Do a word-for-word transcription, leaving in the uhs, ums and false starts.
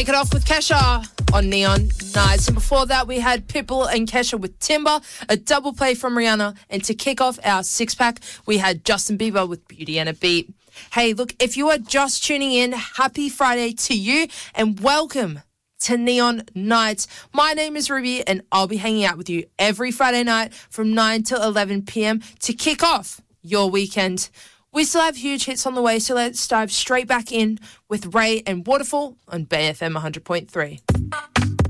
Take It Off with Kesha on Neon Nights. And before that, we had Pitbull and Kesha with Timber, a double play from Rihanna. And to kick off our six-pack, we had Justin Bieber with Beauty and a Beat. Hey, look, if you are just tuning in, happy Friday to you and welcome to Neon Nights. My name is Ruby and I'll be hanging out with you every Friday night from nine till eleven p.m. to kick off your weekend. We still have huge hits on the way, so let's dive straight back in with Ray and Waterfall on Bay F M one hundred point three.